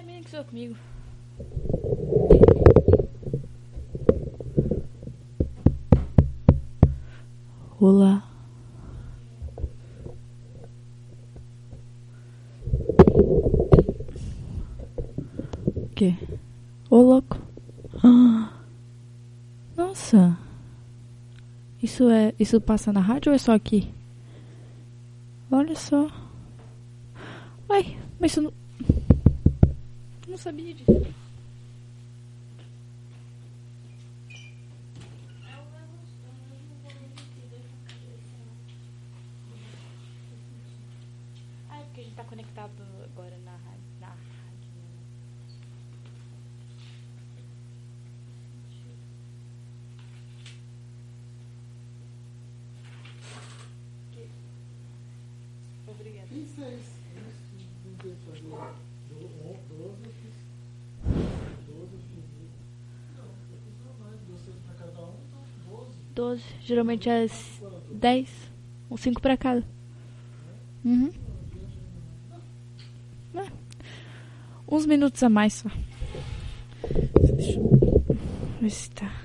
É, menina que sou comigo. Olá. O quê? Ô, louco. Nossa. Isso passa na rádio ou é só aqui? Olha só. Uai, mas isso não... Não sabia disso. Ah, é porque a gente tá conectado agora na rádio. Obrigada. Quem fez isso? Não deu pra ver. 12 eu fiz. 12 eu fiz. Não, eu fiz mais. 12 pra cada um, então 12. 12. Geralmente é 10. Ou 5 pra cada. Uhum. É. Uns minutos a mais só. Deixa eu ver se tá.